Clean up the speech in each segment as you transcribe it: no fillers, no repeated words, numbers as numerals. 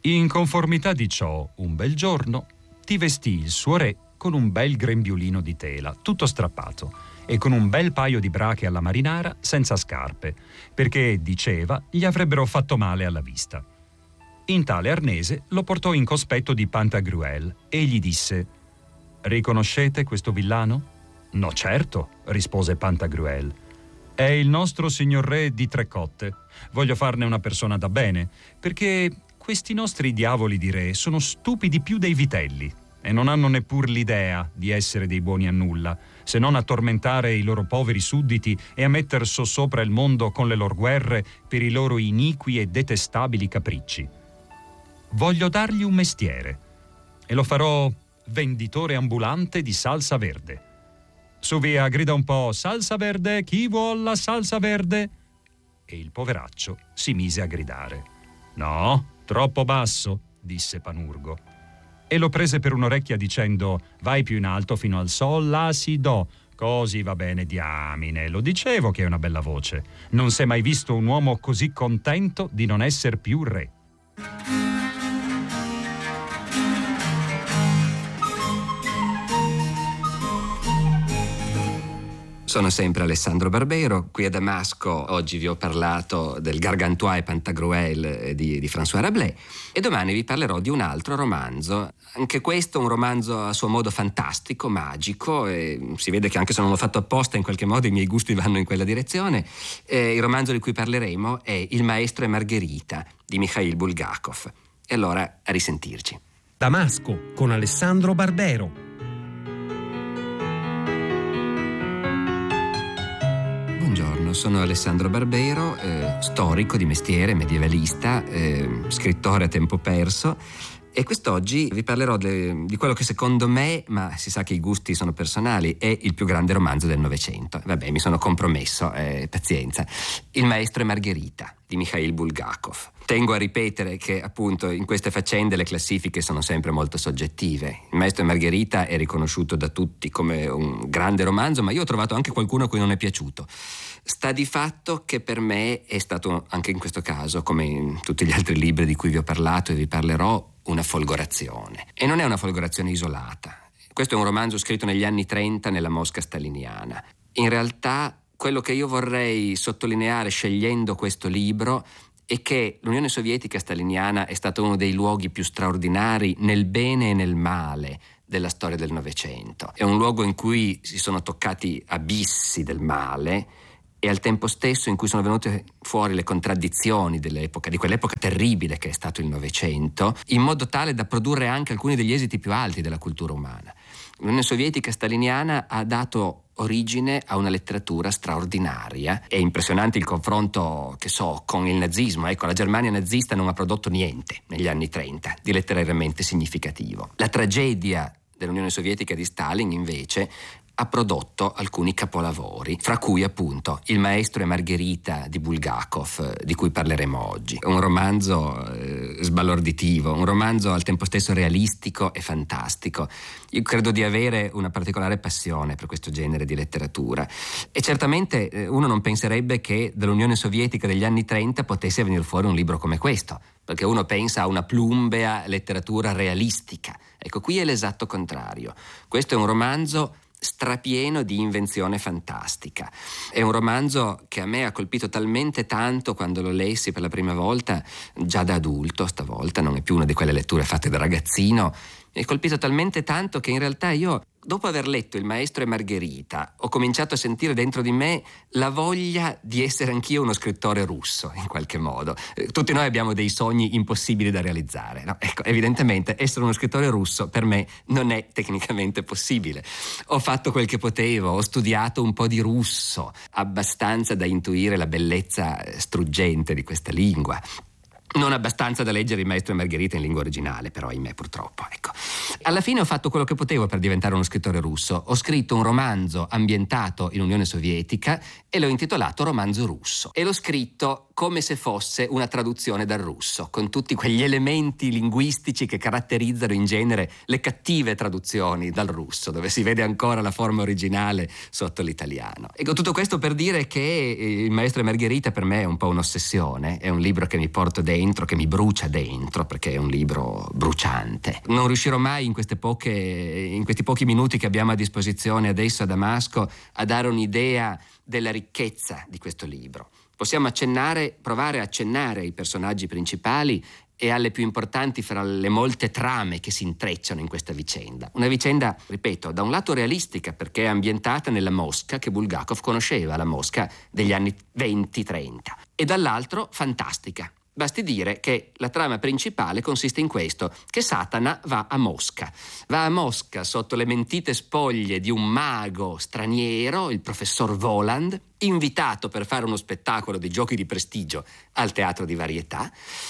In conformità di ciò, un bel giorno ti vestì il suo re con un bel grembiulino di tela, tutto strappato, e con un bel paio di brache alla marinara senza scarpe, perché, diceva, gli avrebbero fatto male alla vista. In tale arnese lo portò in cospetto di Pantagruel e gli disse: «Riconoscete questo villano?» «No, certo», rispose Pantagruel. «È il nostro signor re di Trecotte. Voglio farne una persona da bene, perché questi nostri diavoli di re sono stupidi più dei vitelli e non hanno neppur l'idea di essere dei buoni a nulla, se non a tormentare i loro poveri sudditi e a metter sossopra il mondo con le loro guerre per i loro iniqui e detestabili capricci. Voglio dargli un mestiere e lo farò venditore ambulante di salsa verde. Su via, grida un po': salsa verde, chi vuol la salsa verde?» E il poveraccio si mise a gridare. «No, troppo basso», disse Panurgo. E lo prese per un'orecchia dicendo: «Vai più in alto fino al sol, la, si, do». «Così va bene, diamine, lo dicevo che è una bella voce. Non s'è mai visto un uomo così contento di non esser più re». Sono sempre Alessandro Barbero, qui a Damasco. Oggi vi ho parlato del Gargantua e Pantagruel di François Rabelais e domani vi parlerò di un altro romanzo, anche questo un romanzo a suo modo fantastico, magico, e si vede che anche se non l'ho fatto apposta in qualche modo i miei gusti vanno in quella direzione. Il romanzo di cui parleremo è Il maestro e Margherita di Mikhail Bulgakov. E allora a risentirci. Damasco con Alessandro Barbero. Buongiorno, sono Alessandro Barbero, storico di mestiere, medievalista, scrittore a tempo perso, e quest'oggi vi parlerò di quello che secondo me, ma si sa che i gusti sono personali, è il più grande romanzo del Novecento. Vabbè, mi sono compromesso, pazienza. Il maestro e Margherita di Mikhail Bulgakov. Tengo a ripetere che appunto in queste faccende le classifiche sono sempre molto soggettive. Il maestro e Margherita è riconosciuto da tutti come un grande romanzo, ma io ho trovato anche qualcuno a cui non è piaciuto. Sta di fatto che per me è stato, anche in questo caso, come in tutti gli altri libri di cui vi ho parlato e vi parlerò, una folgorazione. E non è una folgorazione isolata. Questo è un romanzo scritto negli anni 30 nella Mosca staliniana. In realtà quello che io vorrei sottolineare scegliendo questo libro è che l'Unione Sovietica staliniana è stato uno dei luoghi più straordinari nel bene e nel male della storia del Novecento. È un luogo in cui si sono toccati abissi del male e al tempo stesso in cui sono venute fuori le contraddizioni dell'epoca, di quell'epoca terribile che è stato il Novecento, in modo tale da produrre anche alcuni degli esiti più alti della cultura umana. L'Unione Sovietica staliniana ha dato origine a una letteratura straordinaria. È impressionante il confronto, con il nazismo. Ecco, la Germania nazista non ha prodotto niente negli anni 30 di letterariamente significativo. La tragedia dell'Unione Sovietica di Stalin, invece, ha prodotto alcuni capolavori, fra cui appunto Il maestro e Margherita di Bulgakov, di cui parleremo oggi. Un romanzo sbalorditivo, un romanzo al tempo stesso realistico e fantastico. Io credo di avere una particolare passione per questo genere di letteratura e certamente uno non penserebbe che dall'Unione Sovietica degli anni 30 potesse venire fuori un libro come questo, perché uno pensa a una plumbea letteratura realistica. Ecco, qui è l'esatto contrario. Questo è un romanzo strapieno di invenzione fantastica. È un romanzo che a me ha colpito talmente tanto quando lo lessi per la prima volta, già da adulto stavolta, non è più una di quelle letture fatte da ragazzino. Mi ha colpito talmente tanto che in realtà io, dopo aver letto Il maestro e Margherita, ho cominciato a sentire dentro di me la voglia di essere anch'io uno scrittore russo, in qualche modo. Tutti noi abbiamo dei sogni impossibili da realizzare, no? Ecco, evidentemente essere uno scrittore russo per me non è tecnicamente possibile. Ho fatto quel che potevo, ho studiato un po' di russo, abbastanza da intuire la bellezza struggente di questa lingua. Non abbastanza da leggere Il maestro e Margherita in lingua originale, però ahimè purtroppo, ecco. Alla fine ho fatto quello che potevo per diventare uno scrittore russo. Ho scritto un romanzo ambientato in Unione Sovietica e l'ho intitolato Romanzo russo. E l'ho scritto come se fosse una traduzione dal russo, con tutti quegli elementi linguistici che caratterizzano in genere le cattive traduzioni dal russo, dove si vede ancora la forma originale sotto l'italiano. Ecco, tutto questo per dire che Il Maestro e Margherita per me è un po' un'ossessione, è un libro che mi porto dentro, che mi brucia dentro, perché è un libro bruciante. Non riuscirò mai in questi pochi minuti che abbiamo a disposizione adesso a Damasco a dare un'idea della ricchezza di questo libro. Possiamo provare a accennare ai personaggi principali e alle più importanti fra le molte trame che si intrecciano in questa vicenda. Una vicenda, ripeto, da un lato realistica, perché è ambientata nella Mosca che Bulgakov conosceva, la Mosca degli anni 20-30, e dall'altro fantastica. Basti dire che la trama principale consiste in questo, che Satana va a Mosca sotto le mentite spoglie di un mago straniero, il professor Voland, invitato per fare uno spettacolo di giochi di prestigio al teatro di varietà.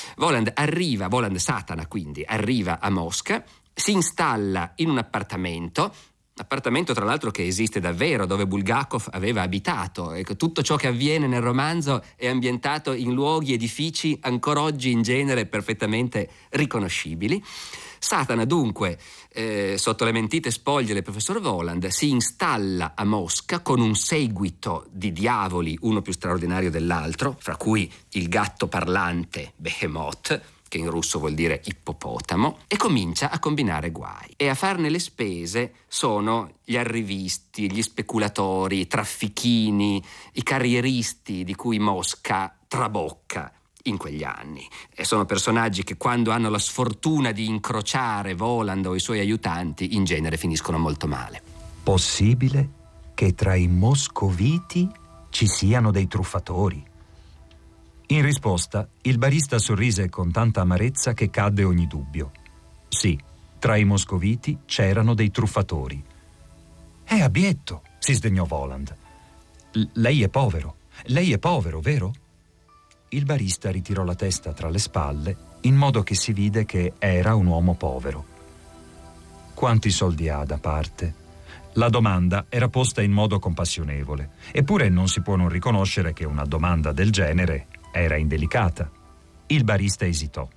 Satana quindi arriva a Mosca, si installa in un appartamento tra l'altro che esiste davvero, dove Bulgakov aveva abitato. Ecco, tutto ciò che avviene nel romanzo è ambientato in luoghi, edifici ancora oggi in genere perfettamente riconoscibili. Satana dunque, sotto le mentite spoglie del professor Voland, si installa a Mosca con un seguito di diavoli, uno più straordinario dell'altro, fra cui il gatto parlante Behemoth, che in russo vuol dire ippopotamo, e comincia a combinare guai. E a farne le spese sono gli arrivisti, gli speculatori, i traffichini, i carrieristi di cui Mosca trabocca in quegli anni. E sono personaggi che quando hanno la sfortuna di incrociare Voland o i suoi aiutanti in genere finiscono molto male. Possibile che tra i moscoviti ci siano dei truffatori? In risposta, il barista sorrise con tanta amarezza che cadde ogni dubbio. Sì, tra i moscoviti c'erano dei truffatori. È abietto, si sdegnò Voland. Lei è povero, vero? Il barista ritirò la testa tra le spalle, in modo che si vide che era un uomo povero. Quanti soldi ha da parte? La domanda era posta in modo compassionevole, eppure non si può non riconoscere che una domanda del genere era indelicata. Il barista esitò.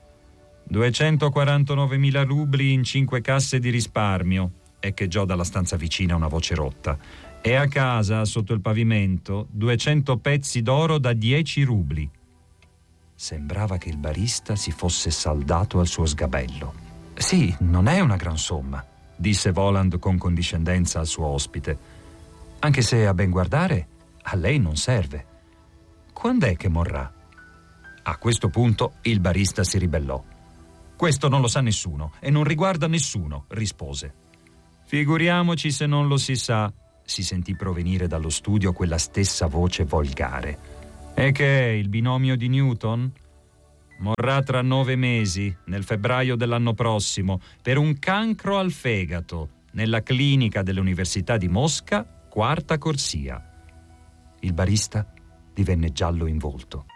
249.000 rubli in 5 casse di risparmio, echeggiò dalla stanza vicina una voce rotta. E a casa, sotto il pavimento, 200 pezzi d'oro da 10 rubli. Sembrava che il barista si fosse saldato al suo sgabello. Sì, non è una gran somma, disse Voland con condiscendenza al suo ospite. Anche se, a ben guardare, a lei non serve. Quando è che morrà? A questo punto il barista si ribellò. Questo non lo sa nessuno e non riguarda nessuno, rispose. Figuriamoci se non lo si sa, si sentì provenire dallo studio quella stessa voce volgare. E che è il binomio di Newton? Morrà tra 9 mesi, nel febbraio dell'anno prossimo, per un cancro al fegato, nella clinica dell'Università di Mosca, 4ª corsia. Il barista divenne giallo in volto.